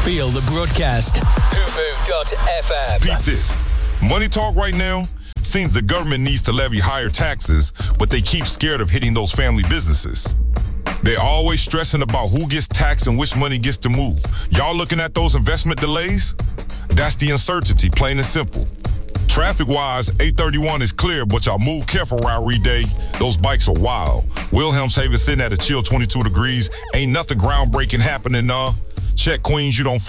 Feel the broadcast. WhoMove.fm. Beat this. Money talk right now? Seems the government needs to levy higher taxes, but they keep scared of hitting those family businesses. They're always stressing about who gets taxed and which money gets to move. Y'all looking at those investment delays? That's the uncertainty, plain and simple. Traffic-wise, 831 is clear, but y'all move careful around Day. Those bikes are wild. Wilhelmshaven sitting at a chill 22 degrees. Ain't nothing groundbreaking happening, Check Queens, you don't